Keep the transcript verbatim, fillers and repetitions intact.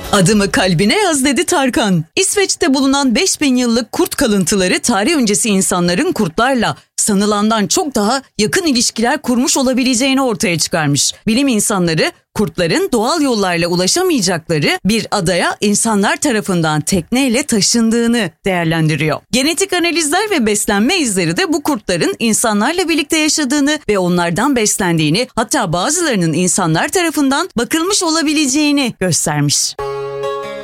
Adımı kalbine yaz dedi Tarkan. İsveç'te bulunan beş bin yıllık kurt kalıntıları tarih öncesi insanların kurtlarla sanılandan çok daha yakın ilişkiler kurmuş olabileceğini ortaya çıkarmış. Bilim insanları kurtların doğal yollarla ulaşamayacakları bir adaya insanlar tarafından tekneyle taşındığını değerlendiriyor. Genetik analizler ve beslenme izleri de bu kurtların insanlarla birlikte yaşadığını ve onlardan beslendiğini, hatta bazılarının insanlar tarafından bakılmış olabileceğini göstermiş.